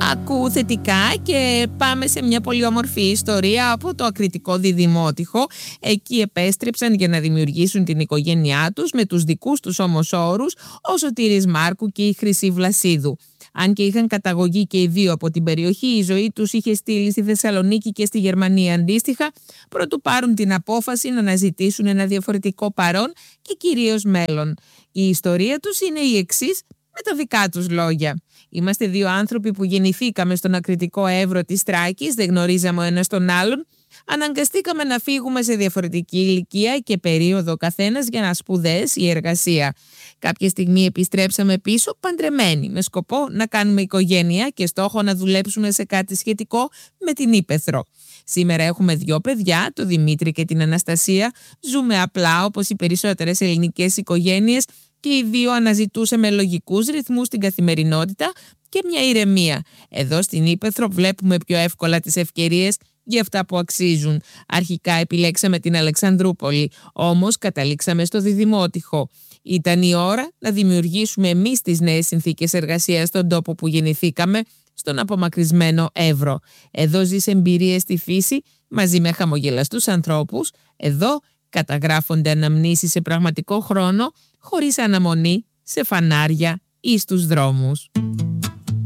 Ακούω θετικά και πάμε σε μια πολύ όμορφη ιστορία από το Ακριτικό Διδημότυχο. Εκεί επέστρεψαν για να δημιουργήσουν την οικογένειά τους με τους δικούς τους όμως όρους, ο Σωτήρης Μάρκου και η Χρυσή Βλασίδου. Αν και είχαν καταγωγή και οι δύο από την περιοχή, η ζωή τους είχε στείλει στη Θεσσαλονίκη και στη Γερμανία αντίστοιχα, προτού πάρουν την απόφαση να αναζητήσουν ένα διαφορετικό παρόν και κυρίως μέλλον. Η ιστορία τους είναι η εξής με τα δικά τους λόγια. Είμαστε δύο άνθρωποι που γεννηθήκαμε στον ακριτικό Εύρο της Θράκης, δεν γνωρίζαμε ο ένας τον άλλον. Αναγκαστήκαμε να φύγουμε σε διαφορετική ηλικία και περίοδο καθένας για να σπουδές ή εργασία. Κάποια στιγμή επιστρέψαμε πίσω παντρεμένοι, με σκοπό να κάνουμε οικογένεια και στόχο να δουλέψουμε σε κάτι σχετικό με την ύπαιθρο. Σήμερα έχουμε δύο παιδιά, το Δημήτρη και την Αναστασία. Ζούμε απλά όπως οι περισσότερες ελληνικές οικογένειες και οι δύο αναζητούσαμε λογικούς ρυθμούς στην καθημερινότητα και μια ηρεμία. Εδώ στην ύπαιθρο βλέπουμε πιο εύκολα τις ευκαιρίες για αυτά που αξίζουν. Αρχικά επιλέξαμε την Αλεξανδρούπολη, όμως καταλήξαμε στο Διδημότυχο. Ήταν η ώρα να δημιουργήσουμε εμείς τις νέες συνθήκες εργασίας στον τόπο που γεννηθήκαμε, στον απομακρυσμένο Εύρο. Εδώ ζεις εμπειρίες στη φύση μαζί με χαμογελαστούς ανθρώπους. Εδώ καταγράφονται αναμνήσεις σε πραγματικό χρόνο, χωρίς αναμονή, σε φανάρια ή στους δρόμους.